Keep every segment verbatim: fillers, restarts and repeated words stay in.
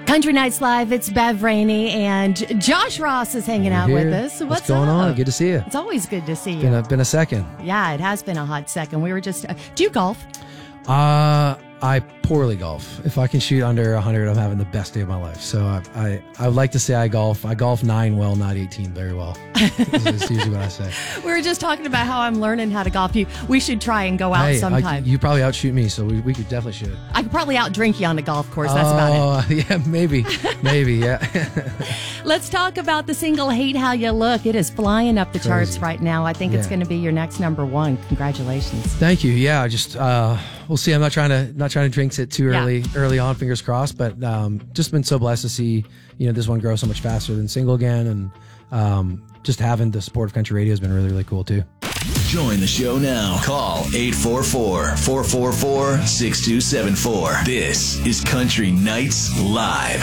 Country Nights Live, it's Bev Rainey, and Josh Ross is hanging out with us. What's, What's going up? on? Good to see you. It's always good to see you. Been a, been a second. Yeah, it has been a hot second. We were just... Uh, do you golf? Uh, I poorly golf. If I can shoot under one hundred, I'm having the best day of my life. So I I, I would like to say I golf. I golf nine well, not eighteen very well. That's usually what I say. We were just talking about how I'm learning how to golf. You, we should try and go out hey, sometime. I, you probably outshoot me, so we, we could definitely shoot. I could probably outdrink you on a golf course. That's oh, about it. Yeah, maybe. Maybe, yeah. Let's talk about the single Hate How You Look. It is flying up the Crazy. charts right now. I think yeah. it's going to be your next number one. Congratulations. Thank you. Yeah, just uh, we'll see. I'm not trying to not trying to jinx it too Yeah. early early on. Fingers crossed. But um, just been so blessed to see you know this one grow so much faster than single again, and um, just having the support of country radio has been really really cool too. Join the show now. Call eight four four, four four four, six two seven four. This is Country Nights Live.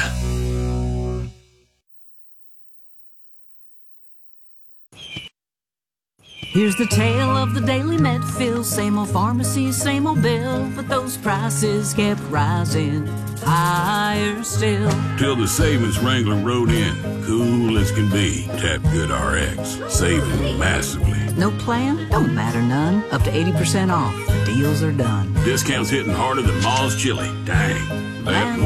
Here's the tale of the daily Medfield. Same old pharmacy, same old bill, but those prices kept rising higher still. Till the savings Wrangler rode in, cool as can be. Tap Good R X, saving massively. No plan? Don't matter none. Up to eighty percent off. Deals are done. Discounts hitting harder than Ma's chili. Dang. That